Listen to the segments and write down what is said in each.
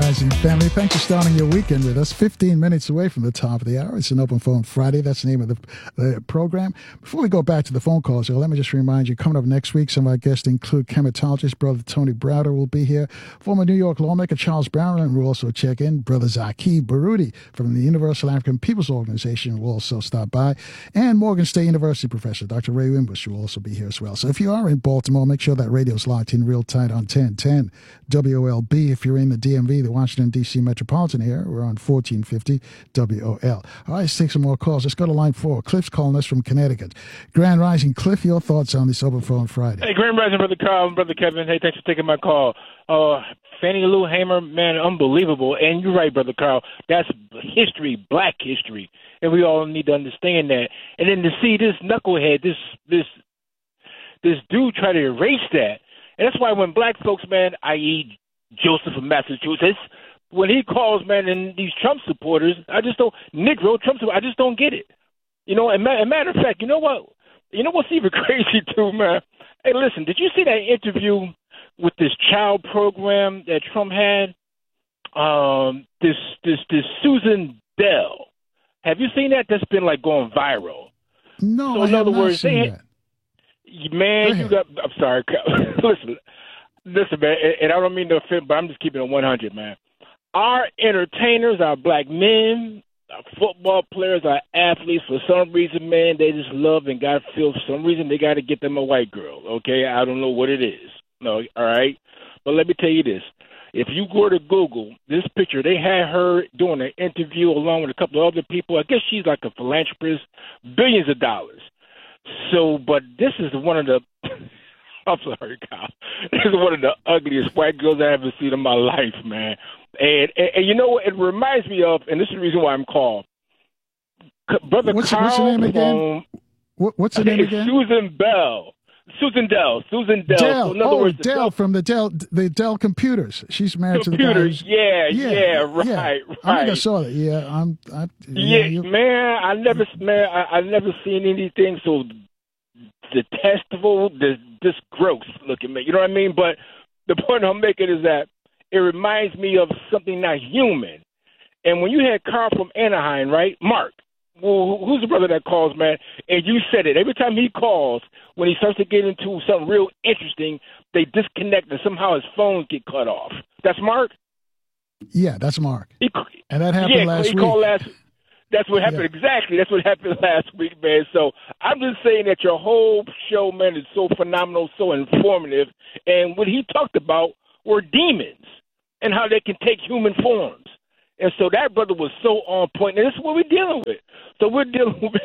Rising family. Thanks for starting your weekend with us. 15 minutes away from the top of the hour. It's an Open Phone Friday. That's the name of the program. Before we go back to the phone calls, let me just remind you, coming up next week, some of our guests include chematologist Brother Tony Browder will be here. Former New York lawmaker Charles Brown will also check in. Brother Zaki Baruti from the Universal African Peoples Organization will also stop by. And Morgan State University professor Dr. Ray Wimbush will also be here as well. So if you are in Baltimore, make sure that radio's locked in real tight on 1010 WOLB. If you're in the DMV, the Washington, D.C. metropolitan area, we're on 1450 WOL. All right, let's take some more calls. Let's go to line 4. Cliff's calling us from Connecticut. Grand Rising. Cliff, your thoughts on this Open Phone Friday? Hey, Grand Rising, Brother Carl and Brother Kevin. Hey, thanks for taking my call. Fannie Lou Hamer, man, unbelievable. And you're right, Brother Carl. That's history, black history. And we all need to understand that. And then to see this knucklehead, this dude try to erase that. And that's why when black folks, man, i.e. Joseph of Massachusetts, when he calls, man, and these Trump supporters, I just don't get it. You know, and matter of fact, you know what's even crazy too, man? Hey, listen, did you see that interview with this child program that Trump had? This Susan Bell. Have you seen that? That's been like going viral. No, so I in have other not words, seen that. Man, you got. I'm sorry. Listen, man, and I don't mean to offend, but I'm just keeping it 100, man. Our entertainers, our black men, our football players, our athletes, for some reason, man, they just love and God feels for some reason they got to get them a white girl. Okay, I don't know what it is. No, all right, but let me tell you this. If you go to Google this picture, they had her doing an interview along with a couple of other people. I guess she's like a philanthropist, billions of dollars. So, but this is one of the, I'm sorry, Kyle. This is one of the ugliest white girls I ever seen in my life, man. And you know what? It reminds me of, and this is the reason why I'm called. Brother What's Carl. the name again? What's the name again? Susan Bell. Susan Dell. Dell. So in other words, Dell from the Dell computers. She's married to the guy. Right. I think I saw that. Man. I never seen anything so detestable, this gross looking, man. You know what I mean? But the point I'm making is that it reminds me of something not human. And when you had Carl from Anaheim, right, Mark. Well, who's the brother that calls, man? And you said it. Every time he calls, when he starts to get into something real interesting, they disconnect and somehow his phones get cut off. That's Mark? Yeah, that's Mark. And that happened last week. That's what happened. Yeah. Exactly. That's what happened last week, man. So I'm just saying that your whole show, man, is so phenomenal, so informative. And what he talked about were demons and how they can take human forms. And so that brother was so on point. And this is what we're dealing with. So we're dealing with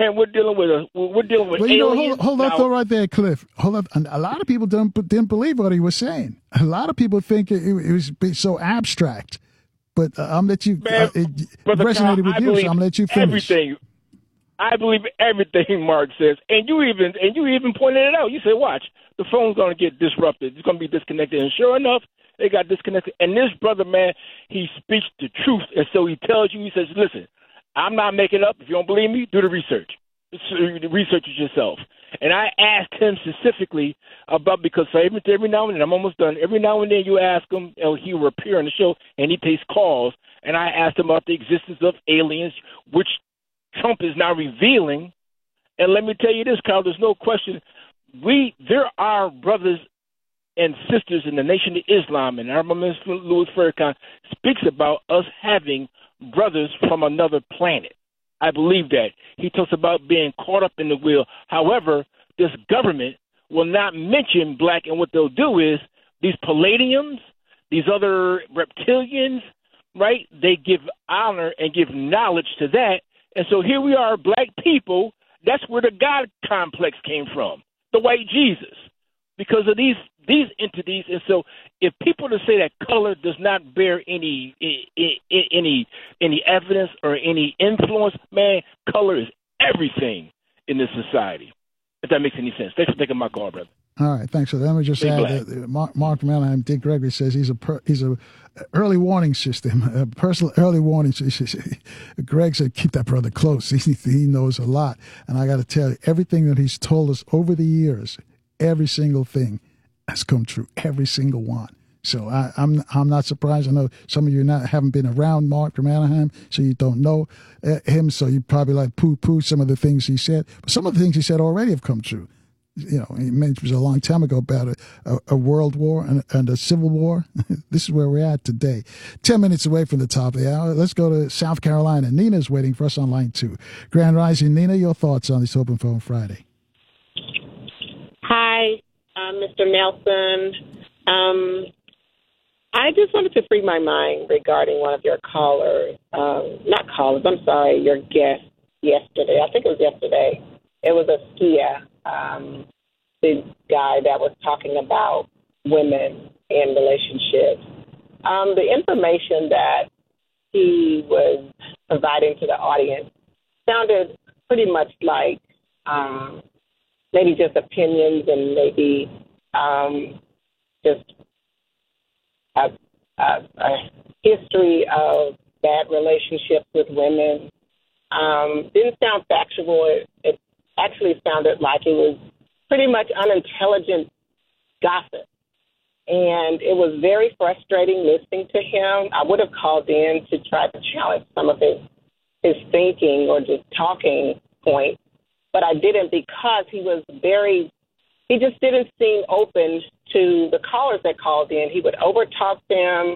well, aliens. Hold up, right there, Cliff. Hold up. And a lot of people didn't believe what he was saying. A lot of people think it was so abstract. But I'm let you. It resonated with you, so I'm let you finish. Everything. I believe everything Mark says, and you even pointed it out. You said, "Watch, the phone's going to get disrupted. It's going to be disconnected." And sure enough, they got disconnected. And this brother, man, he speaks the truth, and so he tells you. He says, "Listen, I'm not making up. If you don't believe me, do the research. Research it yourself." And I asked him specifically about, because every now and then, I'm almost done, every now and then you ask him, and he will appear on the show, and he takes calls, and I asked him about the existence of aliens, which Trump is now revealing. And let me tell you this, Carl, there's no question. There are brothers and sisters in the Nation of Islam, and our Minister Louis Farrakhan speaks about us having brothers from another planet. I believe that. He talks about being caught up in the wheel. However, this government will not mention black, and what they'll do is these palladiums, these other reptilians, right? They give honor and give knowledge to that. And so here we are, black people. That's where the God complex came from, the white Jesus, because of these entities. And so if people to say that color does not bear any evidence or any influence, man, color is everything in this society, if that makes any sense. Thanks for taking my call, brother. All right, thanks. So let me just add that Mark Melham, Dick Gregory says he's a early warning system, a personal early warning system. Greg said, keep that brother close. He knows a lot. And I got to tell you, everything that he's told us over the years, every single thing has come true, every single one. So I'm not surprised. I know some of you haven't been around Mark from Anaheim, so you don't know him. So you probably like poo some of the things he said. But some of the things he said already have come true. You know, he mentioned a long time ago about a world war and a civil war. This is where we're at today. 10 minutes away from the top of the hour. Let's go to South Carolina. Nina's waiting for us on line 2. Grand Rising, Nina, your thoughts on this Open Phone Friday? Hi, Mr. Nelson. I just wanted to free my mind regarding one of your callers, your guest yesterday. I think it was yesterday. It was a Skia, the guy that was talking about women in relationships. The information that he was providing to the audience sounded pretty much like maybe just opinions and maybe just a history of bad relationships with women. Didn't sound factual. It actually sounded like it was pretty much unintelligent gossip. And it was very frustrating listening to him. I would have called in to try to challenge some of his thinking or just talking points, but I didn't because he just didn't seem open to the callers that called in. He would overtalk them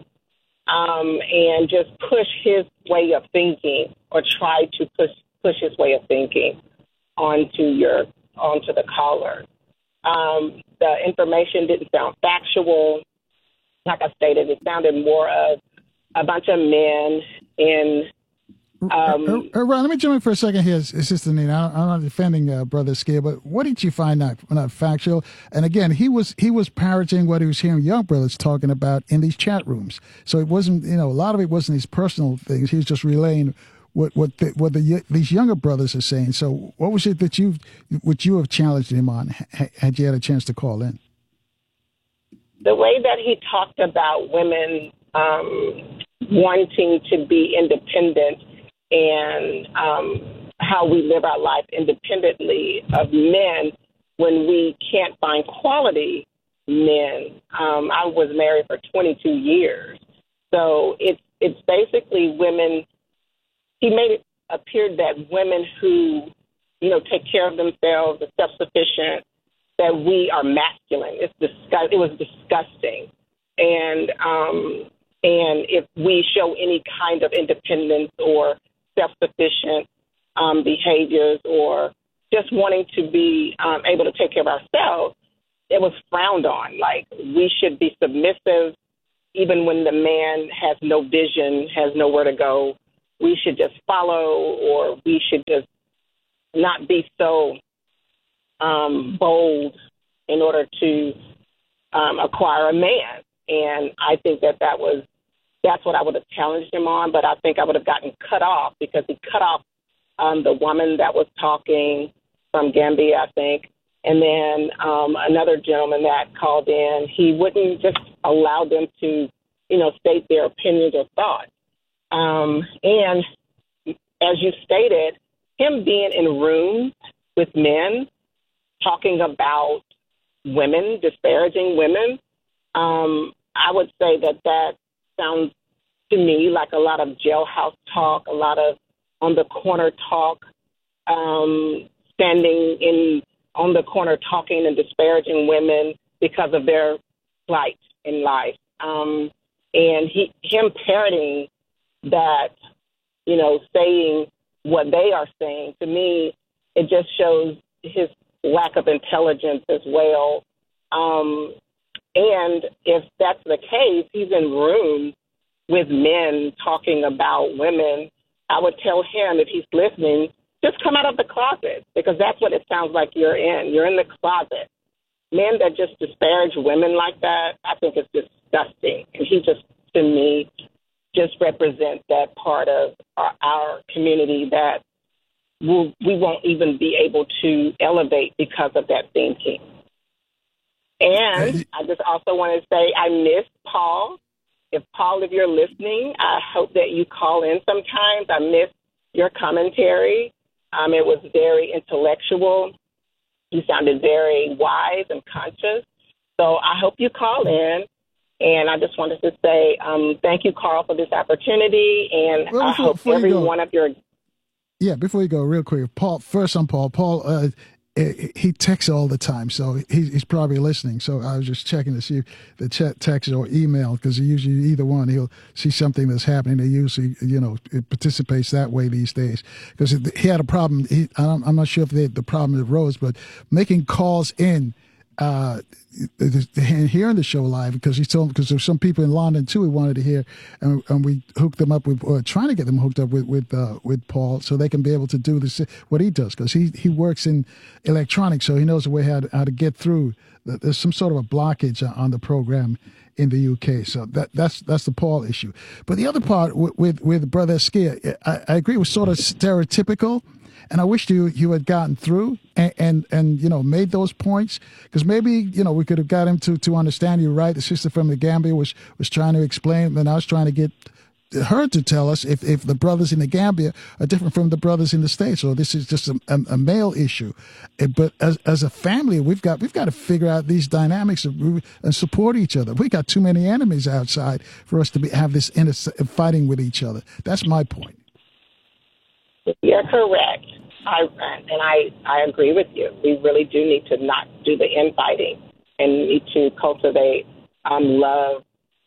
and just push his way of thinking or try to push his way of thinking onto the caller. The information didn't sound factual. Like I stated, it sounded more of a bunch of men in. Ron, let me jump in for a second here, Sister Nina. I'm not defending Brother Skia, but what did you find not factual? And again, he was parroting what he was hearing young brothers talking about in these chat rooms. So it wasn't, a lot of it wasn't his personal things. He was just relaying these younger brothers are saying. So what was it that you have challenged him on? Had you had a chance to call in? The way that he talked about women wanting to be independent and how we live our life independently of men when we can't find quality men. I was married for 22 years. So it's basically women. He made it appear that women who, take care of themselves, are self-sufficient, that we are masculine. It was disgusting. And if we show any kind of independence or self-sufficient behaviors or just wanting to be able to take care of ourselves, it was frowned on. Like, we should be submissive even when the man has no vision, has nowhere to go. We should just follow, or we should just not be so bold in order to acquire a man. And I think that's what I would have challenged him on, but I think I would have gotten cut off because he cut off the woman that was talking from Gambia, I think. And then another gentleman that called in, he wouldn't just allow them to, state their opinions or thoughts. And as you stated, him being in rooms with men, talking about women, disparaging women, I would say that sounds to me like a lot of jailhouse talk, a lot of on the corner talk, standing on the corner talking and disparaging women because of their plight in life. And him parroting that, saying what they are saying, to me, it just shows his lack of intelligence as well. And if that's the case, he's in rooms with men talking about women. I would tell him, if he's listening, just come out of the closet, because that's what it sounds like you're in. You're in the closet. Men that just disparage women like that, I think it's disgusting. And he just, to me, just represents that part of our community that we won't even be able to elevate because of that thinking. And I just also want to say I miss Paul. If you're listening, I hope that you call in sometimes. I miss your commentary. It was very intellectual. You sounded very wise and conscious. So I hope you call in And I just wanted to say thank you, Carl, for this opportunity. And Well, I hope every one of your... Yeah, before you go, real quick, Paul, first on Paul. Paul, he texts all the time, so he's probably listening. So I was just checking to see if the text or email, because usually either one, he'll see something that's happening. He usually, it participates that way these days. Because he had a problem. I'm not sure if the problem arose, but making calls in, hearing the show live, because because there's some people in London too he wanted to hear, and we hooked them up with, or trying to get them hooked up with Paul, so they can be able to do this, what he does, because he works in electronics, so he knows the way how to get through. There's some sort of a blockage on the program in the UK, so that's the Paul issue. But the other part with Brother Skia, I agree, was sort of stereotypical. And I wish you had gotten through and made those points, because maybe we could have got him to understand you right. The sister from the Gambia was trying to explain, and I was trying to get her to tell us if the brothers in the Gambia are different from the brothers in the States, or this is just a male issue. But as a family, we've got to figure out these dynamics and support each other. We got too many enemies outside for us to have this fighting with each other. That's my point. You're correct. I agree with you. We really do need to not do the infighting and need to cultivate love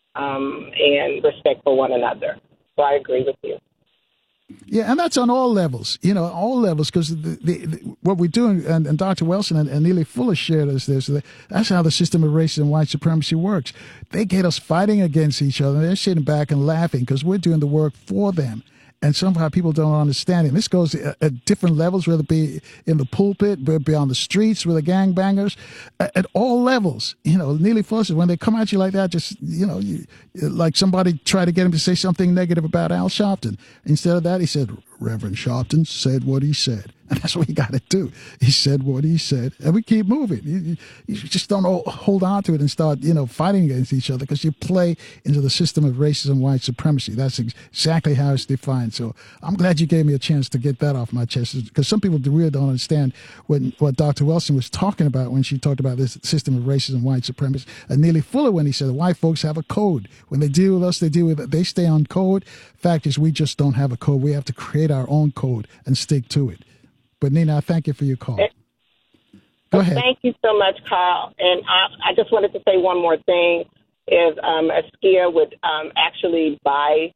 and respect for one another. So I agree with you. Yeah, and that's on all levels, all levels, because what we're doing, and Dr. Wilson and Neely Fuller shared us this, that's how the system of racism and white supremacy works. They get us fighting against each other. They're sitting back and laughing because we're doing the work for them. And somehow people don't understand it. And this goes at different levels, whether it be in the pulpit, whether it be on the streets with the gangbangers, at all levels. Neely Fuller says, when they come at you like that, just, like somebody tried to get him to say something negative about Al Sharpton. Instead of that, he said, Reverend Sharpton said what he said. And that's what you got to do. He said what he said, and we keep moving. You just don't hold on to it and start, fighting against each other, because you play into the system of racism and white supremacy. That's exactly how it's defined. So I'm glad you gave me a chance to get that off my chest, because some people really don't understand what Dr. Wilson was talking about when she talked about this system of racism and white supremacy. And Neely Fuller, when he said white folks have a code. When they deal with us, they stay on code. Fact is, we just don't have a code. We have to create our own code and stick to it. But Nina, I thank you for your call. Go ahead. Thank you so much, Carl. And I just wanted to say one more thing. Is Askia would actually buy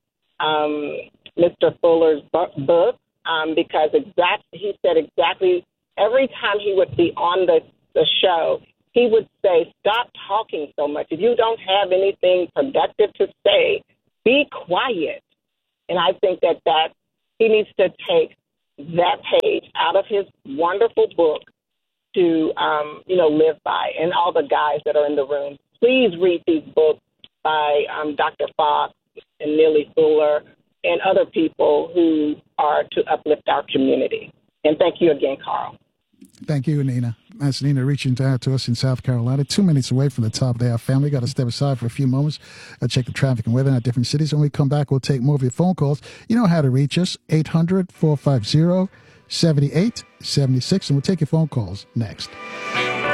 Mr. Fuller's book because he said exactly every time he would be on the show, he would say, stop talking so much. If you don't have anything productive to say, be quiet. And I think that he needs to take that page out of his wonderful book to, live by. And all the guys that are in the room, please read these books by Dr. Fox and Neely Fuller and other people who are to uplift our community. And thank you again, Carl. Thank you, Nina. That's Nina reaching out to us in South Carolina, 2 minutes away from the top of the hour. Family, got to step aside for a few moments. Check the traffic and weather in our different cities. When we come back, we'll take more of your phone calls. You know how to reach us, 800-450-7876, and we'll take your phone calls next.